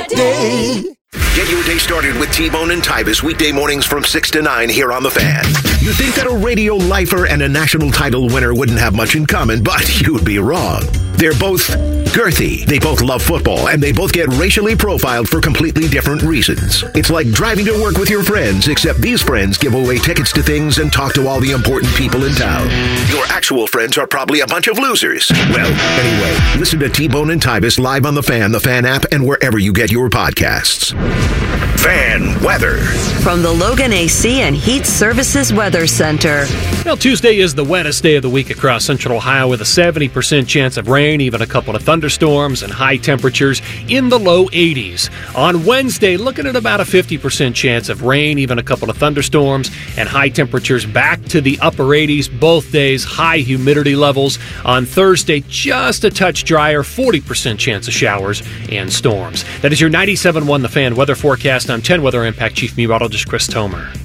day. Get your day started with T-Bone and Tybus weekday mornings from 6 to 9 here on The Fan. You think that a radio lifer and a national title winner wouldn't have much in common, but you'd be wrong. They're both girthy, they both love football, and they both get racially profiled for completely different reasons. It's like driving to work with your friends, except these friends give away tickets to things and talk to all the important people in town. Your actual friends are probably a bunch of losers. Well, anyway, listen to T-Bone and Tybus live on The Fan app, and wherever you get your podcasts. Fan weather. From the Logan AC and Heat Services Weather Center. Well, Tuesday is the wettest day of the week across central Ohio with a 70% chance of rain, even a couple of thunderstorms, and high temperatures in the low 80s. On Wednesday, looking at about a 50% chance of rain, even a couple of thunderstorms, and high temperatures back to the upper 80s both days, high humidity levels. On Thursday, just a touch drier, 40% chance of showers and storms. That is your 97.1 The Fan weather forecast. I'm 10 Weather Impact Chief Meteorologist Chris Tomer.